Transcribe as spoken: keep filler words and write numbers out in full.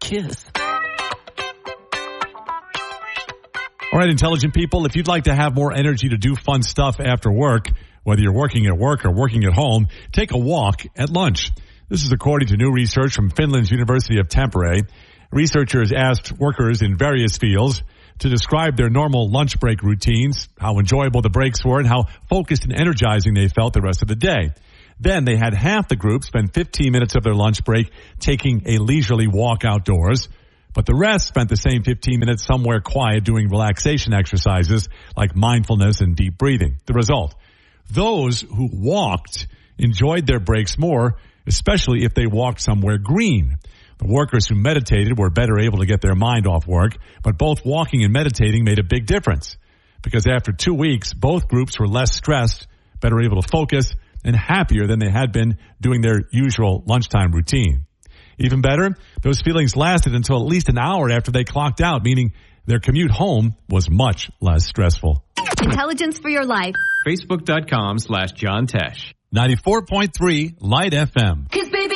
kiss. All right, intelligent people, if you'd like to have more energy to do fun stuff after work, whether you're working at work or working at home, take a walk at lunch. This is according to new research from Finland's University of Tampere. Researchers asked workers in various fields to describe their normal lunch break routines, how enjoyable the breaks were, and how focused and energizing they felt the rest of the day. Then they had half the group spend fifteen minutes of their lunch break taking a leisurely walk outdoors, but the rest spent the same fifteen minutes somewhere quiet doing relaxation exercises like mindfulness and deep breathing. The result, those who walked enjoyed their breaks more, especially if they walked somewhere green. The workers who meditated were better able to get their mind off work, but both walking and meditating made a big difference because after two weeks, both groups were less stressed, better able to focus, and happier than they had been doing their usual lunchtime routine. Even better, those feelings lasted until at least an hour after they clocked out, meaning their commute home was much less stressful. Intelligence for your life. Facebook.com slash John Tesh. ninety-four point three Light F M.